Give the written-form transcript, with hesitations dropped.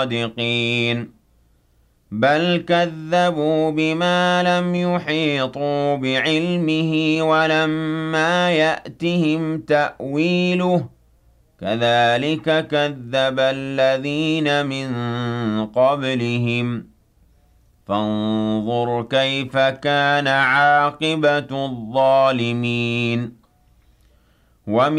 الصادقين بل كذبوا بما لم يحيطوا بعلمه ولما يأتهم تأويله كذلك كذب الذين من قبلهم فانظر كيف كان عاقبة الظالمين